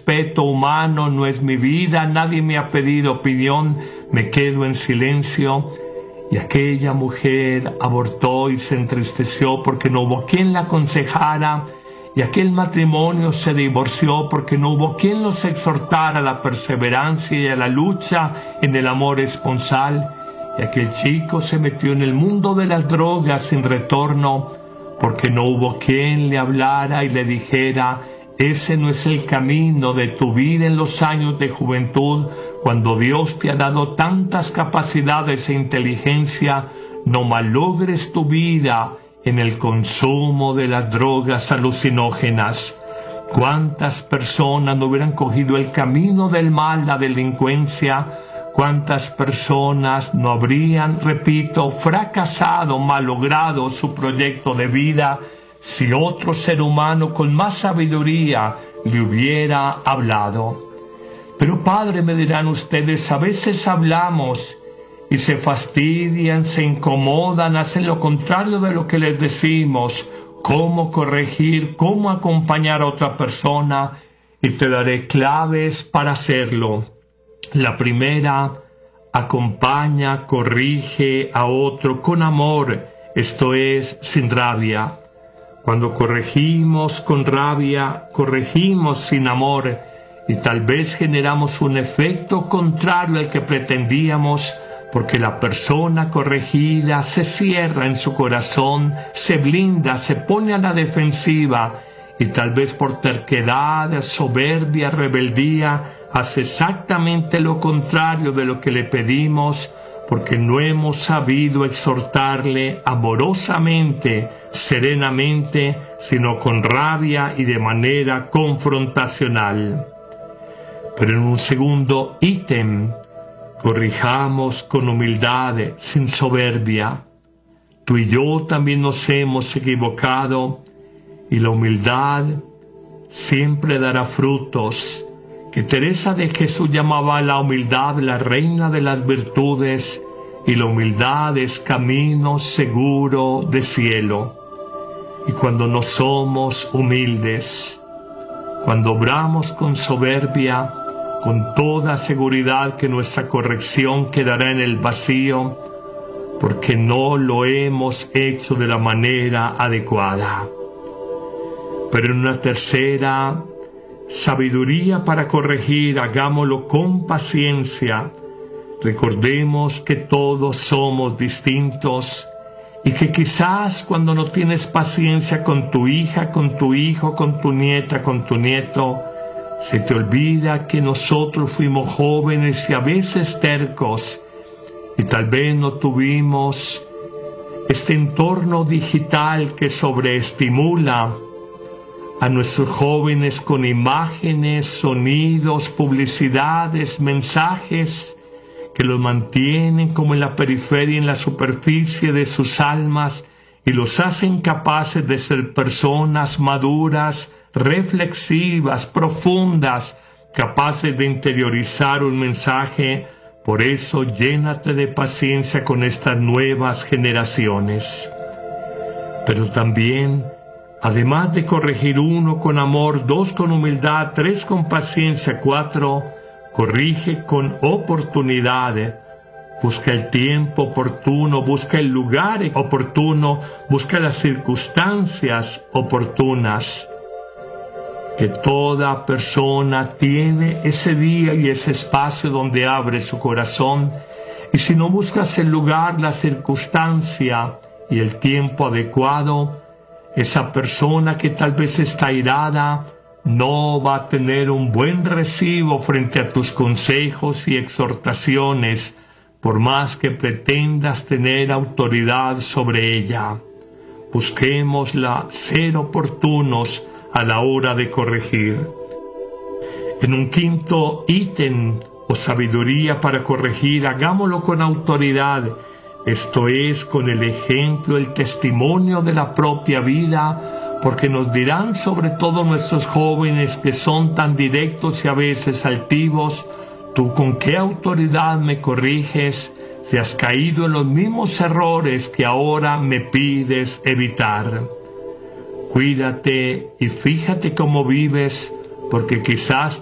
respeto humano, no es mi vida, nadie me ha pedido opinión, me quedo en silencio. Y aquella mujer abortó y se entristeció porque no hubo quien la aconsejara, y aquel matrimonio se divorció porque no hubo quien los exhortara a la perseverancia y a la lucha en el amor esponsal, y aquel chico se metió en el mundo de las drogas sin retorno porque no hubo quien le hablara y le dijera: ese no es el camino de tu vida en los años de juventud, cuando Dios te ha dado tantas capacidades e inteligencia. No malogres tu vida en el consumo de las drogas alucinógenas. ¿Cuántas personas no hubieran cogido el camino del mal, la delincuencia? ¿Cuántas personas no habrían, repito, fracasado, malogrado su proyecto de vida si otro ser humano con más sabiduría le hubiera hablado? Pero Padre, me dirán ustedes, a veces hablamos y se fastidian, se incomodan, hacen lo contrario de lo que les decimos. ¿Cómo corregir? ¿Cómo acompañar a otra persona? Y te daré claves para hacerlo. La primera: acompaña, corrige a otro con amor, esto es, sin rabia. Cuando corregimos con rabia, corregimos sin amor, y tal vez generamos un efecto contrario al que pretendíamos, porque la persona corregida se cierra en su corazón, se blinda, se pone a la defensiva, y tal vez por terquedad, soberbia, rebeldía, hace exactamente lo contrario de lo que le pedimos, porque no hemos sabido exhortarle amorosamente, serenamente, sino con rabia y de manera confrontacional. Pero en un segundo ítem, corrijamos con humildad, sin soberbia. Tú y yo también nos hemos equivocado, y la humildad siempre dará frutos, que Teresa de Jesús llamaba a la humildad la reina de las virtudes, y la humildad es camino seguro de cielo. Y cuando no somos humildes, cuando obramos con soberbia, con toda seguridad que nuestra corrección quedará en el vacío, porque no lo hemos hecho de la manera adecuada. Pero en una tercera, sabiduría para corregir, hagámoslo con paciencia. Recordemos que todos somos distintos y que quizás cuando no tienes paciencia con tu hija, con tu hijo, con tu nieta, con tu nieto, se te olvida que nosotros fuimos jóvenes y a veces tercos, y tal vez no tuvimos este entorno digital que sobreestimula a nuestros jóvenes con imágenes, sonidos, publicidades, mensajes que los mantienen como en la periferia, en la superficie de sus almas, y los hacen capaces de ser personas maduras, reflexivas, profundas, capaces de interiorizar un mensaje. Por eso llénate de paciencia con estas nuevas generaciones. Pero también, además de corregir, 1 con amor, 2 con humildad, 3 con paciencia, 4, corrige con oportunidad. Busca el tiempo oportuno, busca el lugar oportuno, busca las circunstancias oportunas. Que toda persona tiene ese día y ese espacio donde abre su corazón, y si no buscas el lugar, la circunstancia y el tiempo adecuado, esa persona que tal vez está airada no va a tener un buen recibo frente a tus consejos y exhortaciones, por más que pretendas tener autoridad sobre ella. Busquémosla, ser oportunos a la hora de corregir. En un quinto ítem, o sabiduría para corregir, hagámoslo con autoridad, esto es, con el ejemplo, el testimonio de la propia vida, porque nos dirán, sobre todo nuestros jóvenes que son tan directos y a veces altivos: ¿tú con qué autoridad me corriges si has caído en los mismos errores que ahora me pides evitar? Cuídate y fíjate cómo vives, porque quizás